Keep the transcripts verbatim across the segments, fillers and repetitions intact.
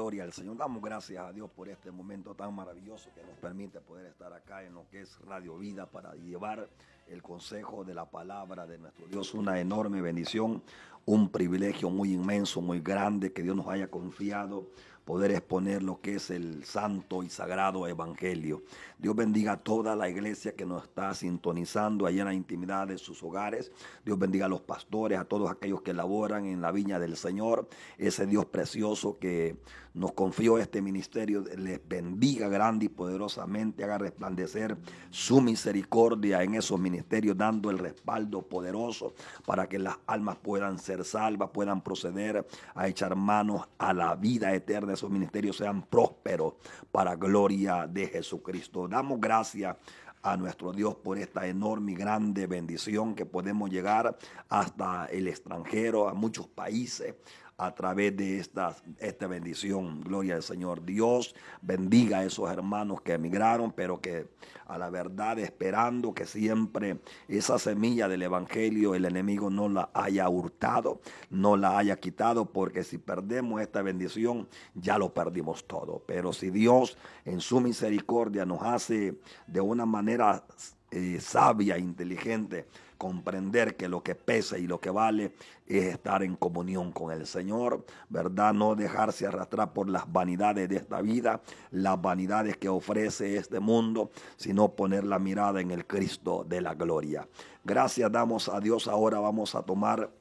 Gloria al Señor. Damos gracias a Dios por este momento tan maravilloso que nos permite poder estar acá en lo que es Radio Vida para llevar el consejo de la palabra de nuestro Dios. Una enorme bendición, un privilegio muy inmenso, muy grande que Dios nos haya confiado poder exponer lo que es el santo y sagrado evangelio. Dios bendiga a toda la iglesia que nos está sintonizando allá en la intimidad de sus hogares. Dios bendiga a los pastores, a todos aquellos que laboran en la viña del Señor. Ese Dios precioso que nos confió este ministerio, les bendiga grande y poderosamente, haga resplandecer su misericordia en esos ministerios, dando el respaldo poderoso para que las almas puedan ser salvas, puedan proceder a echar manos a la vida eterna. Esos ministerios sean prósperos para gloria de Jesucristo. Damos gracias a nuestro Dios por esta enorme y grande bendición que podemos llegar hasta el extranjero, a muchos países, a través de esta, esta bendición. Gloria al Señor. Dios bendiga a esos hermanos que emigraron, pero que a la verdad esperando que siempre esa semilla del evangelio el enemigo no la haya hurtado, no la haya quitado, porque si perdemos esta bendición ya lo perdimos todo. Pero si Dios en su misericordia nos hace de una manera eh, sabia, inteligente, comprender que lo que pesa y lo que vale es estar en comunión con el Señor, ¿verdad? No dejarse arrastrar por las vanidades de esta vida, las vanidades que ofrece este mundo, sino poner la mirada en el Cristo de la gloria. Gracias damos a Dios. Ahora vamos a tomar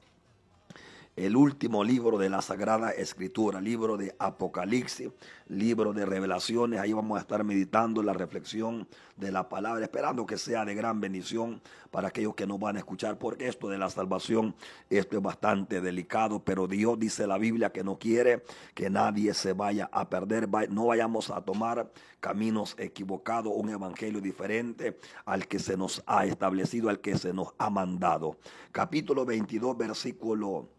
el último libro de la Sagrada Escritura, libro de Apocalipsis, libro de Revelaciones. Ahí vamos a estar meditando la reflexión de la palabra, esperando que sea de gran bendición para aquellos que nos van a escuchar, porque esto de la salvación, esto es bastante delicado, pero Dios dice la Biblia que no quiere que nadie se vaya a perder. No vayamos a tomar caminos equivocados, un evangelio diferente al que se nos ha establecido, al que se nos ha mandado. Capítulo veintidós, versículo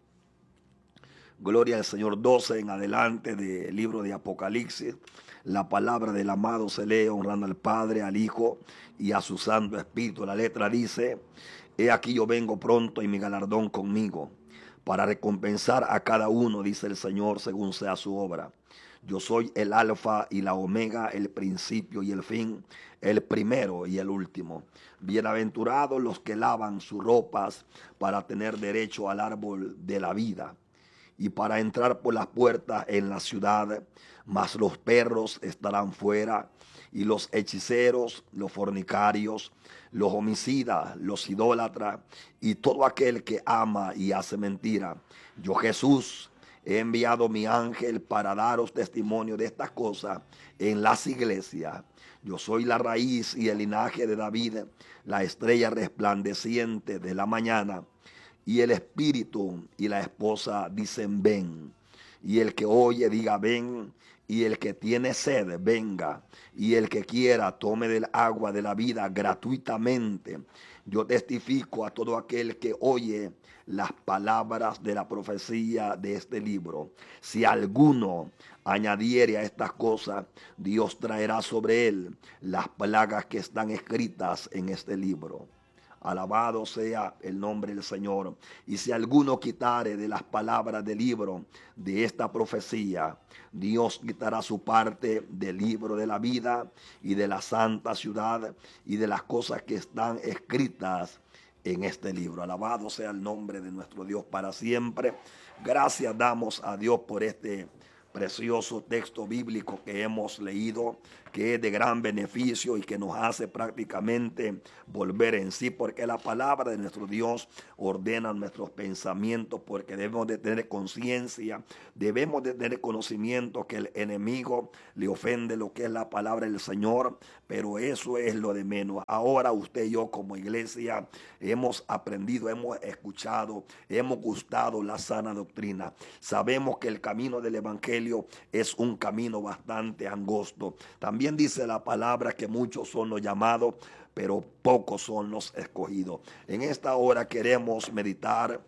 Gloria al Señor, doce en adelante del libro de Apocalipsis. La palabra del amado se lee honrando al Padre, al Hijo y a su Santo Espíritu. La letra dice: he aquí yo vengo pronto y mi galardón conmigo, para recompensar a cada uno, dice el Señor, según sea su obra. Yo soy el alfa y la omega, el principio y el fin, el primero y el último. Bienaventurados los que lavan sus ropas para tener derecho al árbol de la vida y para entrar por las puertas en la ciudad. Mas los perros estarán fuera, y los hechiceros, los fornicarios, los homicidas, los idólatras, y todo aquel que ama y hace mentira. Yo, Jesús, he enviado mi ángel para daros testimonio de estas cosas en las iglesias. Yo soy la raíz y el linaje de David, la estrella resplandeciente de la mañana. Y el espíritu y la esposa dicen ven. Y el que oye diga ven. Y el que tiene sed venga. Y el que quiera tome del agua de la vida gratuitamente. Yo testifico a todo aquel que oye las palabras de la profecía de este libro. Si alguno añadiere a estas cosas, Dios traerá sobre él las plagas que están escritas en este libro. Alabado sea el nombre del Señor. Y si alguno quitare de las palabras del libro de esta profecía, Dios quitará su parte del libro de la vida y de la santa ciudad y de las cosas que están escritas en este libro. Alabado sea el nombre de nuestro Dios para siempre. Gracias damos a Dios por este precioso texto bíblico que hemos leído, que es de gran beneficio y que nos hace prácticamente volver en sí, porque la palabra de nuestro Dios ordena nuestros pensamientos, porque debemos de tener conciencia, debemos de tener conocimiento que el enemigo le ofende lo que es la palabra del Señor, pero eso es lo de menos. Ahora usted y yo como iglesia hemos aprendido, hemos escuchado, hemos gustado la sana doctrina. Sabemos que el camino del evangelio es un camino bastante angosto. También dice la palabra que muchos son los llamados, pero pocos son los escogidos. En esta hora queremos meditar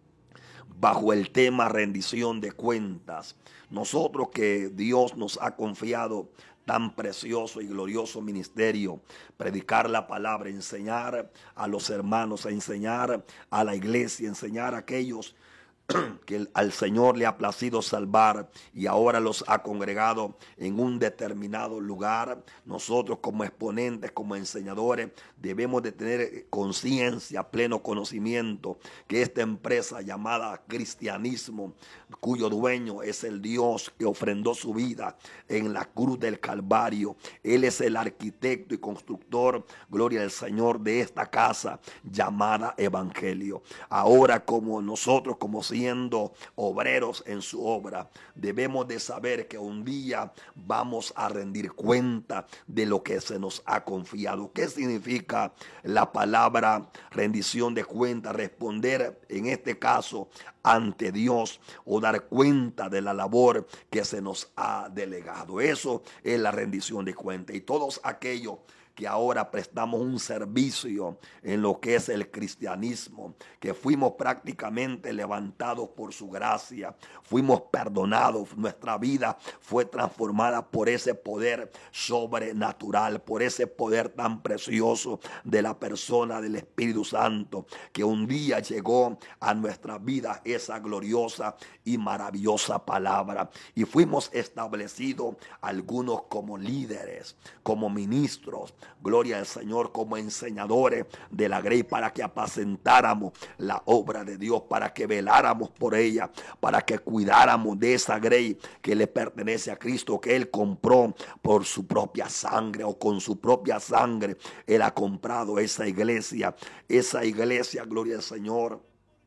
bajo el tema rendición de cuentas. Nosotros que Dios nos ha confiado tan precioso y glorioso ministerio, predicar la palabra, enseñar a los hermanos, a enseñar a la iglesia, enseñar a aquellos que al Señor le ha placido salvar y ahora los ha congregado en un determinado lugar. Nosotros como exponentes, como enseñadores, debemos de tener conciencia, pleno conocimiento que esta empresa llamada cristianismo, cuyo dueño es el Dios que ofrendó su vida en la cruz del Calvario, Él es el arquitecto y constructor, gloria al Señor, de esta casa llamada Evangelio. Ahora, como nosotros, como siendo obreros en su obra, debemos de saber que un día vamos a rendir cuenta de lo que se nos ha confiado. ¿Qué significa la palabra rendición de cuenta? Responder en este caso ante Dios o dar cuenta de la labor que se nos ha delegado. Eso es la rendición de cuenta. Y todos aquellos que ahora prestamos un servicio en lo que es el cristianismo, que fuimos prácticamente levantados por su gracia, fuimos perdonados, nuestra vida fue transformada por ese poder sobrenatural, por ese poder tan precioso de la persona del Espíritu Santo, que un día llegó a nuestra vida esa gloriosa y maravillosa palabra, y fuimos establecidos algunos como líderes, como ministros, gloria al Señor, como enseñadores de la grey, para que apacentáramos la obra de Dios, para que veláramos por ella, para que cuidáramos de esa grey que le pertenece a Cristo, que Él compró por su propia sangre, o con su propia sangre Él ha comprado esa iglesia, esa iglesia, gloria al Señor,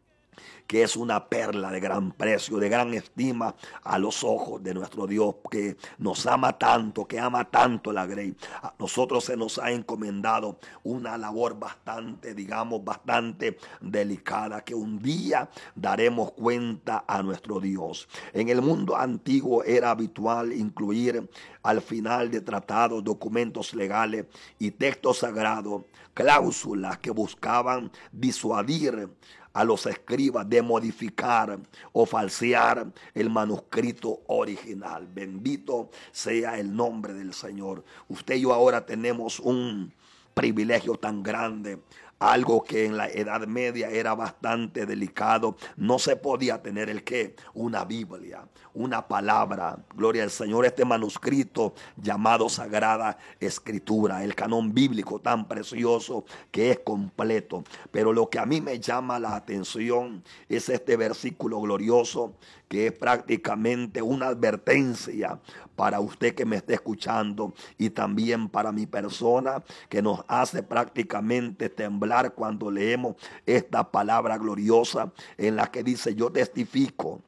que es una perla de gran precio, de gran estima a los ojos de nuestro Dios, que nos ama tanto, que ama tanto la grey. A nosotros se nos ha encomendado una labor bastante, digamos, bastante delicada, que un día daremos cuenta a nuestro Dios. En el mundo antiguo era habitual incluir al final de tratados, documentos legales y textos sagrados, cláusulas que buscaban disuadir a los escribas de modificar o falsear el manuscrito original. Bendito sea el nombre del Señor. Usted y yo ahora tenemos un privilegio tan grande, algo que en la Edad Media era bastante delicado. No se podía tener el qué, una Biblia, una palabra, gloria al Señor, este manuscrito llamado Sagrada Escritura, el canón bíblico tan precioso que es completo. Pero lo que a mí me llama la atención es este versículo glorioso, que es prácticamente una advertencia para usted que me esté escuchando y también para mi persona, que nos hace prácticamente temblar cuando leemos esta palabra gloriosa en la que dice: yo testifico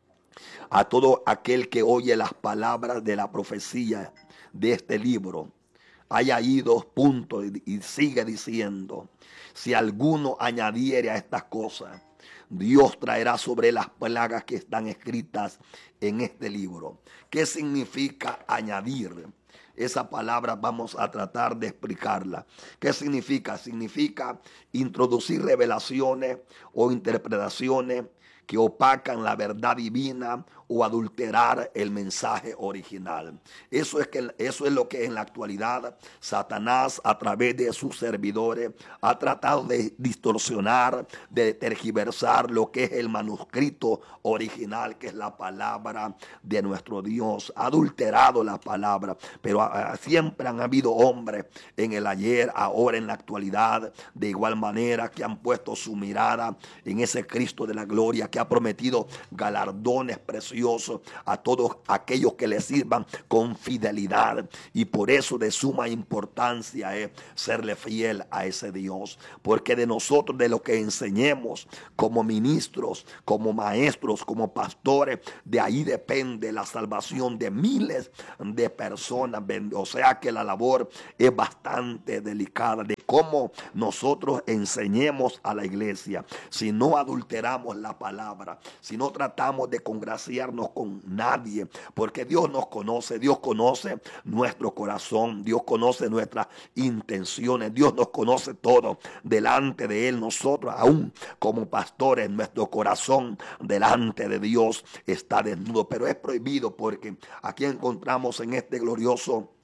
a todo aquel que oye las palabras de la profecía de este libro. Hay ahí dos puntos y sigue diciendo: si alguno añadiere a estas cosas, Dios traerá sobre las plagas que están escritas en este libro. ¿Qué significa añadir? Esa palabra vamos a tratar de explicarla. ¿Qué significa? Significa introducir revelaciones o interpretaciones que opacan la verdad divina o adulterar el mensaje original. Eso es, que, eso es lo que en la actualidad Satanás, a través de sus servidores, ha tratado de distorsionar, de tergiversar lo que es el manuscrito original, que es la palabra de nuestro Dios. Ha adulterado la palabra, pero a, a, siempre han habido hombres en el ayer, ahora, en la actualidad, de igual manera, que han puesto su mirada en ese Cristo de la gloria, que ha prometido galardones preciosos a todos aquellos que le sirvan con fidelidad, y por eso de suma importancia es serle fiel a ese Dios, porque de nosotros, de lo que enseñemos como ministros, como maestros, como pastores, de ahí depende la salvación de miles de personas. O sea que la labor es bastante delicada, de cómo nosotros enseñemos a la iglesia. Si no adulteramos la palabra, si no tratamos de congraciarnos con nadie, porque Dios nos conoce, Dios conoce nuestro corazón, Dios conoce nuestras intenciones, Dios nos conoce todo. Delante de Él, nosotros aún como pastores, nuestro corazón delante de Dios está desnudo, pero es prohibido, porque aquí encontramos en este glorioso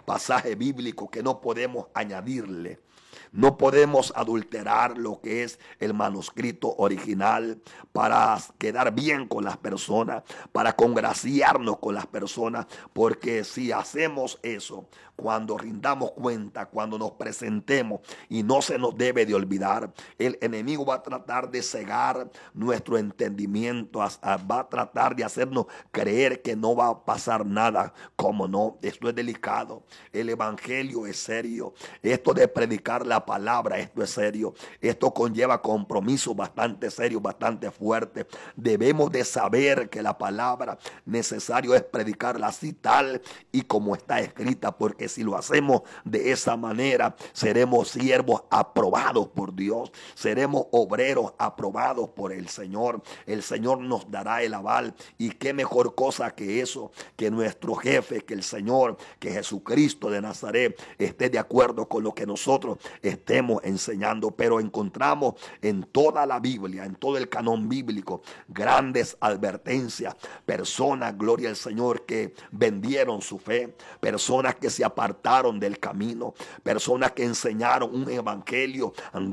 pasaje bíblico que no podemos añadirle. No podemos adulterar lo que es el manuscrito original para quedar bien con las personas, para congraciarnos con las personas, porque si hacemos eso, cuando rindamos cuenta, cuando nos presentemos, y no se nos debe de olvidar, el enemigo va a tratar de cegar nuestro entendimiento, va a tratar de hacernos creer que no va a pasar nada. Como no, esto es delicado, el evangelio es serio, esto de predicar la palabra, esto es serio, esto conlleva compromisos bastante serios, bastante fuertes. Debemos de saber que la palabra necesario es predicarla así tal y como está escrita, porque si lo hacemos de esa manera, seremos siervos aprobados por Dios, seremos obreros aprobados por el Señor. El Señor nos dará el aval, y qué mejor cosa que eso, que nuestro jefe, que el Señor, que Jesucristo de Nazaret esté de acuerdo con lo que nosotros estemos enseñando. Pero encontramos en toda la Biblia, en todo el canon bíblico, grandes advertencias, personas, gloria al Señor, que vendieron su fe, personas que se apartaron del camino, personas que enseñaron un evangelio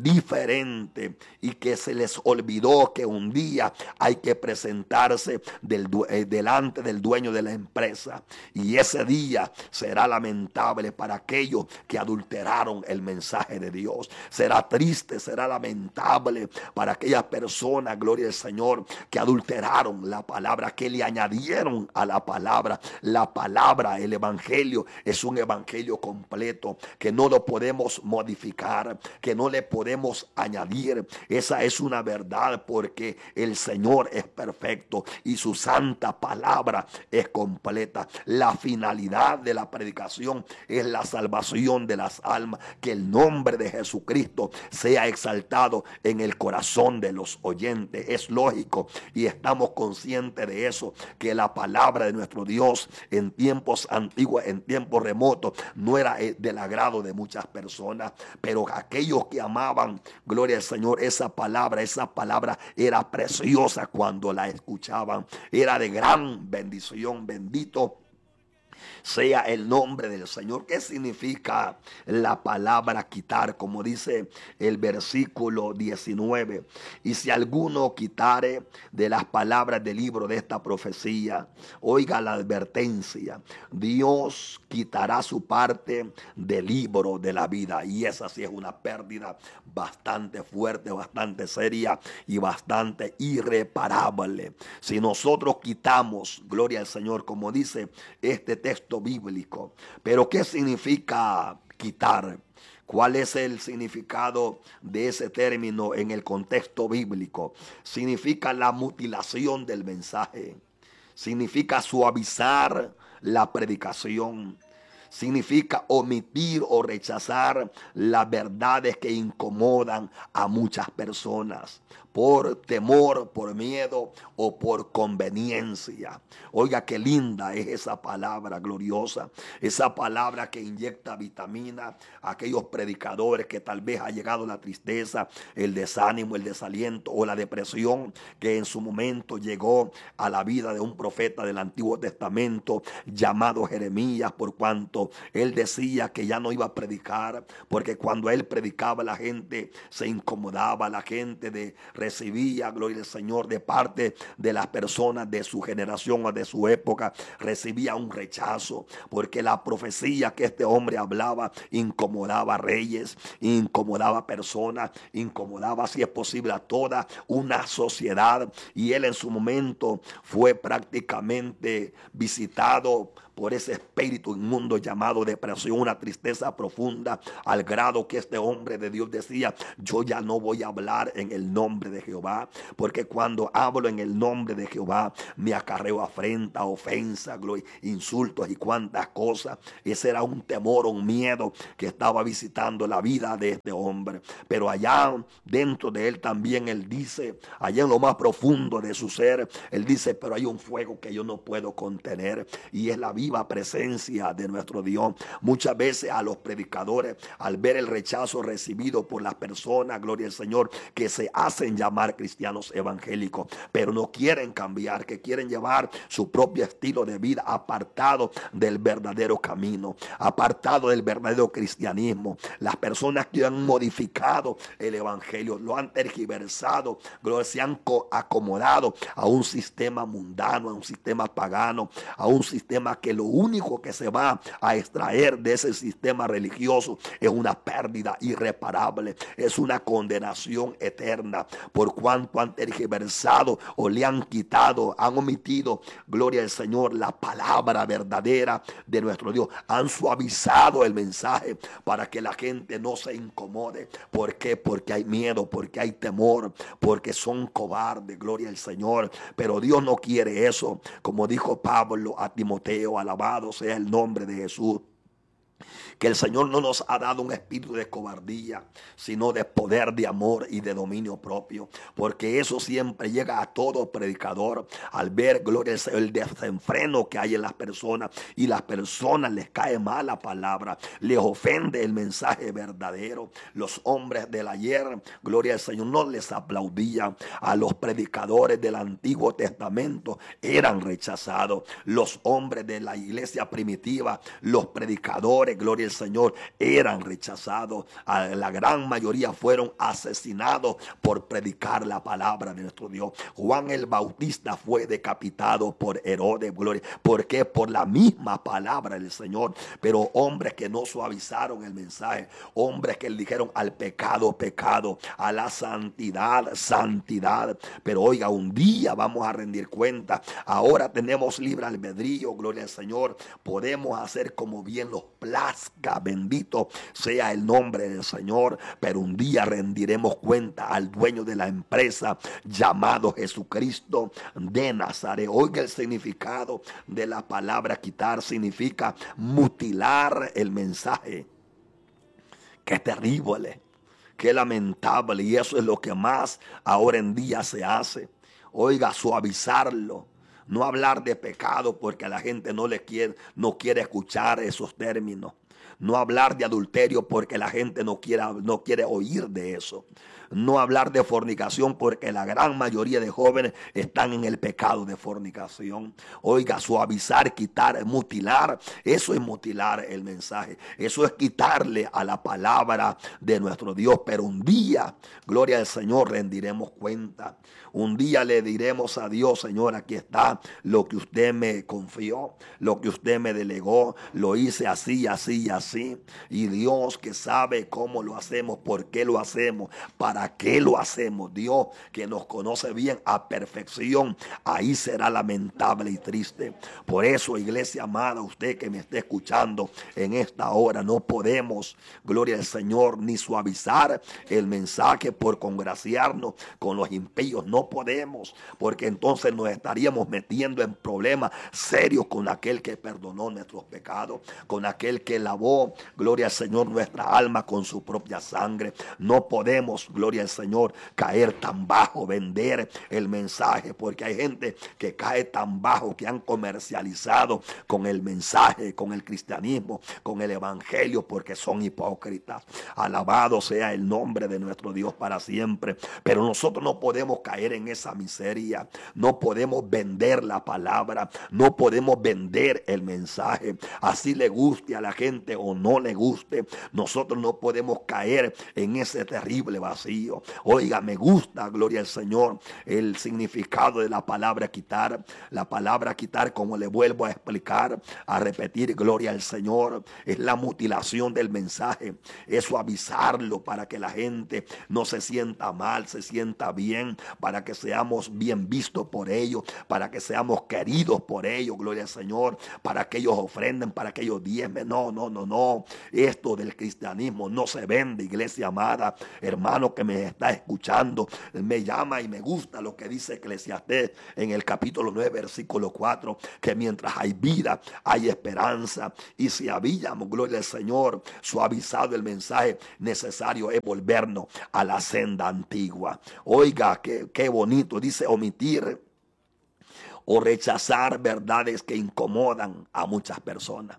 diferente y que se les olvidó que un día hay que presentarse del, eh, delante del dueño de la empresa, y ese día será lamentable para aquellos que adulteraron el mensaje de Dios. Será triste, será lamentable para aquellas personas, gloria al Señor, que adulteraron la palabra, que le añadieron a la palabra. La palabra, el evangelio, es un evangelio completo que no lo podemos modificar, que no le podemos añadir. Esa es una verdad, porque el Señor es perfecto y su santa palabra es completa. La finalidad de la predicación es la salvación de las almas, que el nombre de Jesucristo sea exaltado en el corazón de los oyentes. Es lógico y estamos conscientes de eso, que la palabra de nuestro Dios en tiempos antiguos, en tiempos remotos, no era del agrado de muchas personas, pero aquellos que amaban, gloria al Señor, esa palabra, esa palabra era preciosa cuando la escuchaban, era de gran bendición. Bendito sea el nombre del Señor. ¿Qué significa la palabra quitar? Como dice el versículo diecinueve: y si alguno quitare de las palabras del libro de esta profecía, oiga la advertencia, Dios quitará su parte del libro de la vida. Y esa sí es una pérdida bastante fuerte, bastante seria y bastante irreparable. Si nosotros quitamos, gloria al Señor, como dice este texto bíblico. Pero ¿qué significa quitar? ¿Cuál es el significado de ese término en el contexto bíblico? Significa la mutilación del mensaje, significa suavizar la predicación, significa omitir o rechazar las verdades que incomodan a muchas personas por temor, por miedo o por conveniencia. Oiga, qué linda es esa palabra gloriosa, esa palabra que inyecta vitamina a aquellos predicadores que tal vez ha llegado la tristeza, el desánimo, el desaliento o la depresión que en su momento llegó a la vida de un profeta del Antiguo Testamento llamado Jeremías, por cuanto él decía que ya no iba a predicar, porque cuando él predicaba la gente se incomodaba, la gente de recibía, gloria al Señor, de parte de las personas de su generación o de su época, recibía un rechazo, porque la profecía que este hombre hablaba incomodaba a reyes, incomodaba a personas, incomodaba, si es posible, a toda una sociedad. Y él en su momento fue prácticamente visitado por ese espíritu inmundo llamado depresión, una tristeza profunda, al grado que este hombre de Dios decía: yo ya no voy a hablar en el nombre de Jehová, porque cuando hablo en el nombre de Jehová me acarreo afrenta, ofensa, gloria, insultos y cuantas cosas. Ese era un temor, un miedo que estaba visitando la vida de este hombre. Pero allá dentro de él también él dice, allá en lo más profundo de su ser, él dice: pero hay un fuego que yo no puedo contener, y es la vida viva presencia de nuestro nuestro Dios. Muchas veces a los predicadores, al ver el rechazo recibido por las personas, gloria al Señor, que se hacen llamar cristianos evangélicos, pero no quieren cambiar, que quieren llevar su propio estilo de vida apartado del verdadero camino, apartado del verdadero cristianismo. Las personas que han modificado el evangelio, lo han tergiversado, gloria, se han acomodado a un sistema mundano, a un sistema pagano, a un sistema que lo único que se va a extraer de ese sistema religioso es una pérdida irreparable, es una condenación eterna, por cuanto han tergiversado o le han quitado, han omitido, gloria al Señor, la palabra verdadera de nuestro Dios. Han suavizado el mensaje para que la gente no se incomode. ¿Por qué? Porque hay miedo, porque hay temor, porque son cobardes, gloria al Señor. Pero Dios no quiere eso, como dijo Pablo a Timoteo, alabado sea el nombre de Jesús. Que el Señor no nos ha dado un espíritu de cobardía, sino de poder, de amor y de dominio propio. Porque eso siempre llega a todo predicador al ver, gloria al Señor, el desenfreno que hay en las personas. Y las personas les cae mal la palabra, les ofende el mensaje verdadero. Los hombres del ayer, gloria al Señor, no les aplaudían. A los predicadores del Antiguo Testamento eran rechazados. Los hombres de la iglesia primitiva, los predicadores, gloria al Señor, eran rechazados. A la gran mayoría fueron asesinados por predicar la palabra de nuestro Dios. Juan el Bautista fue decapitado por Herodes, gloria. ¿Por qué? Por la misma palabra del Señor. Pero hombres que no suavizaron el mensaje, hombres que le dijeron al pecado, pecado, a la santidad, santidad. Pero oiga, un día vamos a rendir cuenta. Ahora tenemos libre albedrío, gloria al Señor. Podemos hacer como bien nos plazca. Bendito sea el nombre del Señor. Pero un día rendiremos cuenta al dueño de la empresa llamado Jesucristo de Nazaret. Oiga el significado de la palabra quitar. Significa mutilar el mensaje. Qué terrible, qué lamentable. Y eso es lo que más ahora en día se hace. Oiga, suavizarlo. No hablar de pecado porque a la gente no le quiere, no quiere escuchar esos términos. No hablar de adulterio porque la gente no quiere, no quiere oír de eso. No hablar de fornicación porque la gran mayoría de jóvenes están en el pecado de fornicación. Oiga, suavizar, quitar, mutilar, eso es mutilar el mensaje. Eso es quitarle a la palabra de nuestro Dios. Pero un día, gloria al Señor, rendiremos cuenta. Un día le diremos a Dios: Señor, aquí está lo que usted me confió, lo que usted me delegó. Lo hice así, así, así. Y Dios, que sabe cómo lo hacemos, por qué lo hacemos, para qué lo hacemos. Dios, que nos conoce bien a perfección, ahí será lamentable y triste. Por eso, iglesia amada, usted que me esté escuchando en esta hora, no podemos, gloria al Señor, ni suavizar el mensaje por congraciarnos con los impíos. No podemos, porque entonces nos estaríamos metiendo en problemas serios con aquel que perdonó nuestros pecados, con aquel que lavó, gloria al Señor, nuestra alma con su propia sangre. No podemos, gloria al Señor, caer tan bajo, vender el mensaje, porque hay gente que cae tan bajo, que han comercializado con el mensaje, con el cristianismo, con el evangelio, porque son hipócritas. Alabado sea el nombre de nuestro Dios para siempre. Pero nosotros no podemos caer en esa miseria. No podemos vender la palabra, no podemos vender el mensaje, así le guste a la gente o no le guste. Nosotros no podemos caer en ese terrible vacío. Oiga, me gusta, gloria al Señor, el significado de la palabra quitar. La palabra quitar, como le vuelvo a explicar, a repetir, gloria al Señor, es la mutilación del mensaje, es suavizarlo para que la gente no se sienta mal, se sienta bien, para que seamos bien vistos por ellos, para que seamos queridos por ellos, gloria al Señor, para que ellos ofrenden, para que ellos diezmen. No, no, no, no. Esto del cristianismo no se vende, iglesia amada. Hermano que me está escuchando, me llama y me gusta lo que dice Eclesiastés en el capítulo nueve, versículo cuatro, que mientras hay vida, hay esperanza. Y si habíamos, gloria al Señor, suavizado el mensaje, necesario es volvernos a la senda antigua. Oiga, qué, qué bonito, dice omitir o rechazar verdades que incomodan a muchas personas.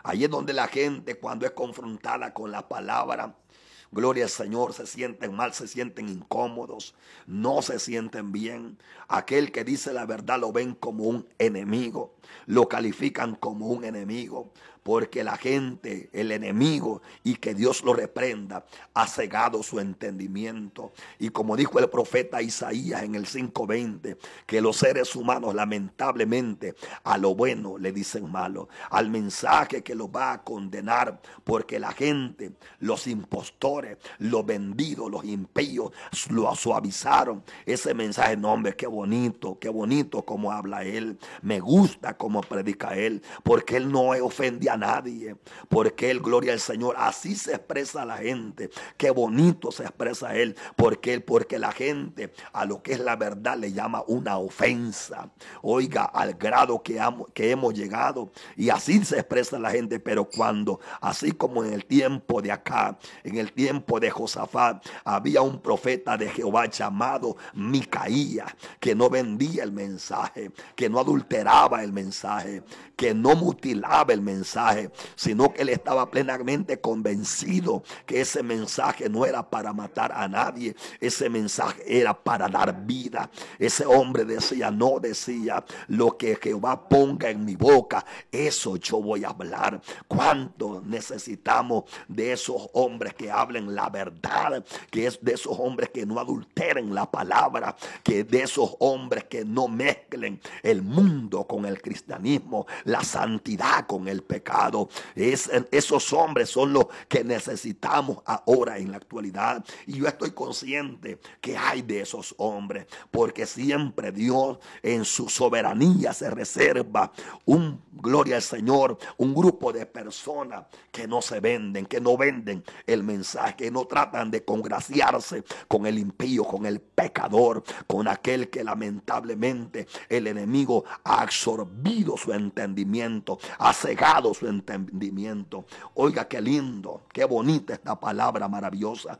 Ahí es donde la gente, cuando es confrontada con la palabra, gloria al Señor, se sienten mal, se sienten incómodos, no se sienten bien. Aquel que dice la verdad lo ven como un enemigo, lo califican como un enemigo, porque la gente, el enemigo, y que Dios lo reprenda, ha cegado su entendimiento. Y como dijo el profeta Isaías en el cinco veinte, que los seres humanos lamentablemente a lo bueno le dicen malo, al mensaje que los va a condenar, porque la gente, los impostores, los vendidos, los impíos, lo suavizaron. Ese mensaje, no hombre, qué bonito, qué bonito como habla él, me gusta como predica él, porque él no ofende a nadie, porque él, gloria al Señor, así se expresa la gente, qué bonito se expresa él, porque él, porque la gente a lo que es la verdad le llama una ofensa. Oiga, al grado que, amo, que hemos llegado, y así se expresa la gente. Pero cuando, así como en el tiempo de acá, en el tiempo de Josafat, había un profeta de Jehová llamado Micaías, que no vendía el mensaje, que no adulteraba el mensaje, que no mutilaba el mensaje, sino que él estaba plenamente convencido que ese mensaje no era para matar a nadie, ese mensaje era para dar vida. Ese hombre decía, no decía, lo que Jehová ponga en mi boca, eso yo voy a hablar. ¿Cuánto necesitamos de esos hombres que hablen la verdad? Que es de esos hombres que no adulteren la palabra, que de esos hombres que no mezclen el mundo con el cristianismo, la santidad con el pecado. Es, esos hombres son los que necesitamos ahora en la actualidad. Y yo estoy consciente que hay de esos hombres, porque siempre Dios en su soberanía se reserva un, gloria al Señor, un grupo de personas que no se venden, que no venden el mensaje, que no tratan de congraciarse con el impío, con el pecador, con aquel que lamentablemente el enemigo ha absorbido su entendimiento, ha cegado su entendimiento. Oiga, qué lindo, qué bonita esta palabra maravillosa.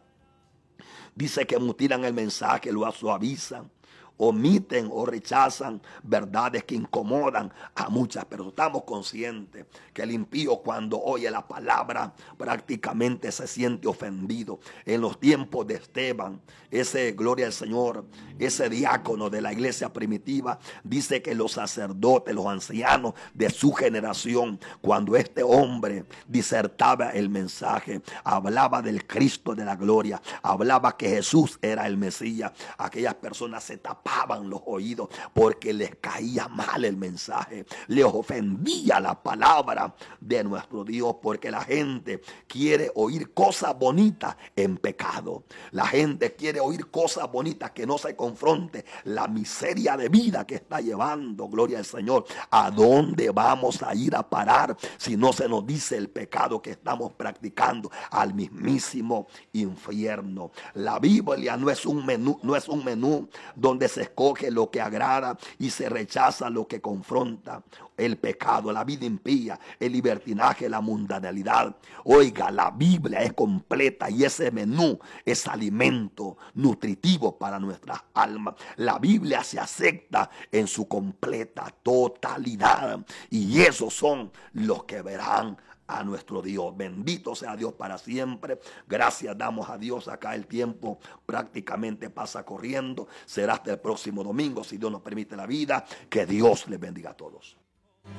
Dice que mutilan el mensaje, lo suavizan, omiten o rechazan verdades que incomodan a muchas personas. Estamos conscientes que el impío, cuando oye la palabra, prácticamente se siente ofendido. En los tiempos de Esteban, ese, gloria al Señor, ese diácono de la iglesia primitiva, dice que los sacerdotes, los ancianos de su generación, cuando este hombre disertaba el mensaje, hablaba del Cristo de la gloria, hablaba que Jesús era el Mesías, aquellas personas se tapaban los oídos porque les caía mal el mensaje, les ofendía la palabra de nuestro Dios, porque la gente quiere oír cosas bonitas en pecado. La gente quiere oír cosas bonitas, que no se confronte la miseria de vida que está llevando, gloria al Señor. ¿A dónde vamos a ir a parar si no se nos dice el pecado que estamos practicando? Al mismísimo infierno. La Biblia no es un menú, no es un menú donde se escoge lo que agrada y se rechaza lo que confronta el pecado, la vida impía, el libertinaje, la mundanalidad. Oiga, la Biblia es completa y ese menú es alimento nutritivo para nuestras almas. La Biblia se acepta en su completa totalidad, y esos son los que verán a nuestro Dios. Bendito sea Dios para siempre. Gracias damos a Dios. Acá el tiempo prácticamente pasa corriendo. Será hasta el próximo domingo, si Dios nos permite la vida. Que Dios les bendiga a todos.